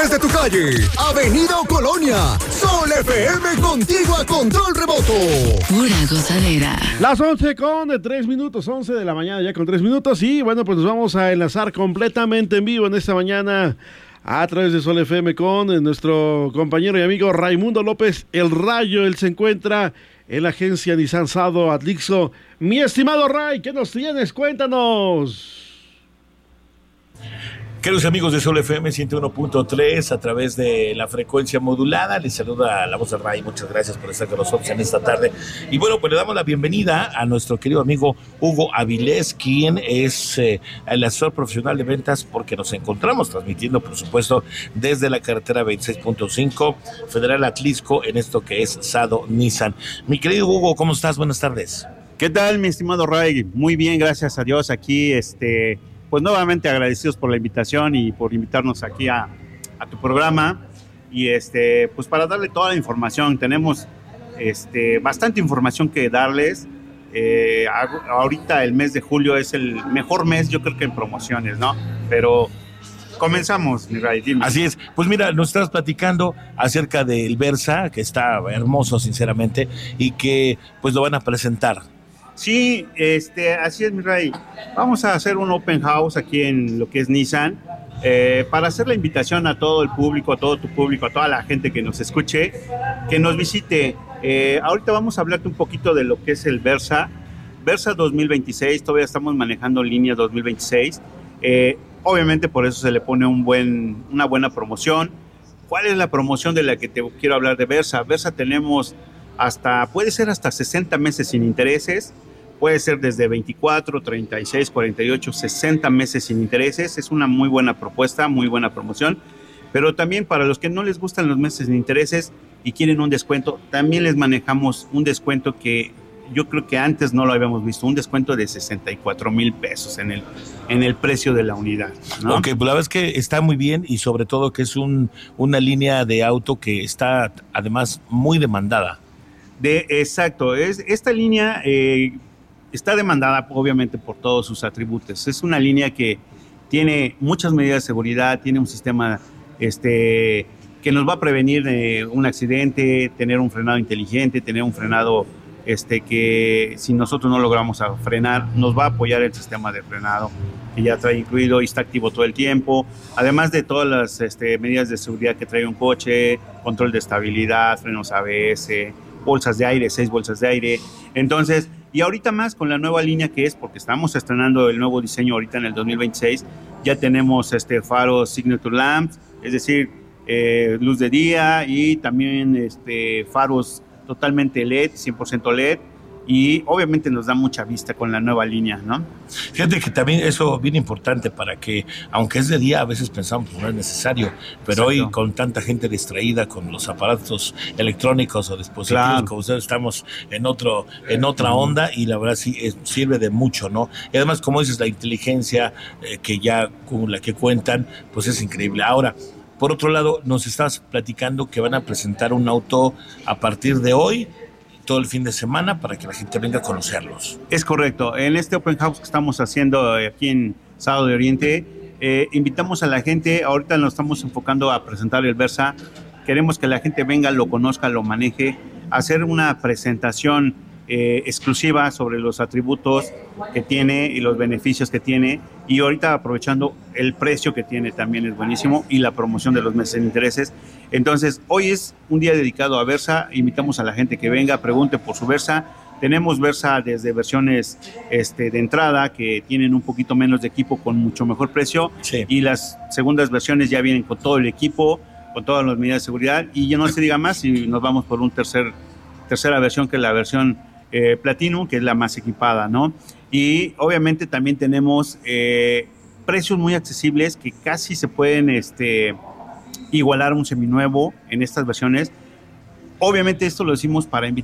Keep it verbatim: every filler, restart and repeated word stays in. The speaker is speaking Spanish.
desde tu calle, Avenida o Colonia. Sol F M contigo a control remoto. Pura gozadera. Las once con tres minutos, once de la mañana ya con tres minutos. Y bueno, pues nos vamos a enlazar completamente en vivo en esta mañana a través de Sol F M con nuestro compañero y amigo Raimundo López, El Rayo. Él se encuentra en la agencia Nissan Sado Atlixco. Mi estimado Ray, ¿qué nos tienes? Cuéntanos. Queridos amigos de Sol F M ciento uno punto tres a través de la frecuencia modulada, les saluda la voz de Ray, muchas gracias por estar con nosotros en esta tarde. Y bueno, pues le damos la bienvenida a nuestro querido amigo Hugo Avilés, quien es eh, el asesor profesional de ventas, porque nos encontramos transmitiendo, por supuesto, desde la carretera veintiséis punto cinco, Federal Atlixco, en esto que es Sado Nissan. Mi querido Hugo, ¿cómo estás? Buenas tardes. ¿Qué tal, mi estimado Ray? Muy bien, gracias a Dios, aquí, este... pues nuevamente agradecidos por la invitación y por invitarnos aquí a, a tu programa y este pues para darle toda la información. Tenemos este bastante información que darles. Eh, ahorita el mes de julio es el mejor mes, yo creo que en promociones, ¿no? Pero comenzamos, mi Ray, dime. Así es, pues mira, nos estás platicando acerca del Versa, que está hermoso sinceramente y que pues lo van a presentar. Sí, este, así es, mi Ray. Vamos a hacer un open house aquí en lo que es Nissan, eh, para hacer la invitación a todo el público, a todo tu público, a toda la gente que nos escuche, que nos visite. Eh, ahorita vamos a hablarte un poquito de lo que es el Versa. Versa dos mil veintiséis, todavía estamos manejando línea dos mil veintiséis. Eh, obviamente por eso se le pone un buen, una buena promoción. ¿Cuál es la promoción de la que te quiero hablar de Versa? Versa tenemos hasta, puede ser hasta sesenta meses sin intereses, puede ser desde veinticuatro, treinta y seis, cuarenta y ocho, sesenta meses sin intereses. Es una muy buena propuesta, muy buena promoción, pero también para los que no les gustan los meses sin intereses y quieren un descuento, también les manejamos un descuento que yo creo que antes no lo habíamos visto, un descuento de sesenta y cuatro mil pesos en el, en el precio de la unidad, ¿no? Ok, pues la verdad es que está muy bien y sobre todo que es un, una línea de auto que está además muy demandada. De, exacto, es, esta línea eh, está demandada obviamente por todos sus atributos. Es una línea que tiene muchas medidas de seguridad, tiene un sistema este, que nos va a prevenir eh, un accidente, tener un frenado inteligente, tener un frenado este, que si nosotros no logramos a frenar, nos va a apoyar el sistema de frenado que ya trae incluido y está activo todo el tiempo, además de todas las este, medidas de seguridad que trae un coche, control de estabilidad, frenos A B S, bolsas de aire, seis bolsas de aire. Entonces, y ahorita más con la nueva línea que es, porque estamos estrenando el nuevo diseño ahorita en el dos mil veintiséis, ya tenemos este faros Signature Lamps, es decir, eh, luz de día y también este, faros totalmente L E D, cien por ciento L E D, y obviamente nos da mucha vista con la nueva línea, ¿no? Fíjate que también eso es bien importante para que, aunque es de día, a veces pensamos que no es necesario, pero Exacto. Hoy con tanta gente distraída con los aparatos electrónicos o dispositivos, claro. Como ustedes, estamos en otro en otra onda y la verdad sí es, sirve de mucho, ¿no? Y además, como dices, la inteligencia eh, que ya con la que cuentan, pues es increíble. Ahora, por otro lado, nos estás platicando que van a presentar un auto a partir de hoy, todo el fin de semana, para que la gente venga a conocerlos. Es correcto. En este open house que estamos haciendo aquí en Sado de Oriente, eh, invitamos a la gente, ahorita nos estamos enfocando a presentar el Versa, queremos que la gente venga, lo conozca, lo maneje, hacer una presentación eh, exclusiva sobre los atributos que tiene y los beneficios que tiene, y ahorita aprovechando el precio que tiene también es buenísimo y la promoción de los meses sin intereses. Entonces hoy es un día dedicado a Versa, invitamos a la gente que venga, pregunte por su Versa. Tenemos Versa desde versiones este, de entrada que tienen un poquito menos de equipo con mucho mejor precio, sí. Y las segundas versiones ya vienen con todo el equipo, con todas las medidas de seguridad, y ya no se diga más y nos vamos por un tercer, tercera versión, que es la versión eh, Platinum, que es la más equipada, ¿no? Y obviamente también tenemos eh, precios muy accesibles que casi se pueden este, igualar a un seminuevo en estas versiones. Obviamente esto lo decimos para invitar